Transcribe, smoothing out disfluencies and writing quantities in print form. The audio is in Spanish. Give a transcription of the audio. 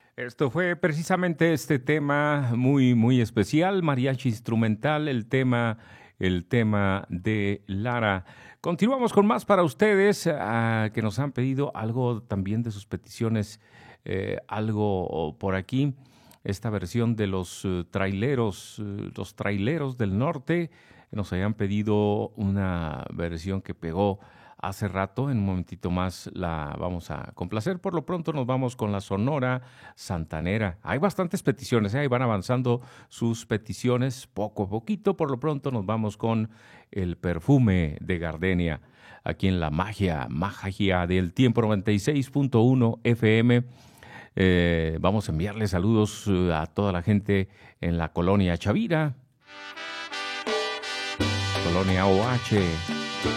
Esto fue precisamente este tema muy, muy especial, mariachi instrumental, el tema de Lara. Continuamos con más para ustedes, que nos han pedido algo también de sus peticiones, algo por aquí. Esta versión de los traileros del norte, nos habían pedido una versión que pegó hace rato. En un momentito más la vamos a complacer. Por lo pronto nos vamos con la Sonora Santanera. Hay bastantes peticiones, ahí van avanzando sus peticiones poco a poquito. Por lo pronto nos vamos con El perfume de Gardenia, aquí en la magia del tiempo 96.1 FM. Vamos a enviarle saludos a toda la gente en la colonia Chavira, colonia OH,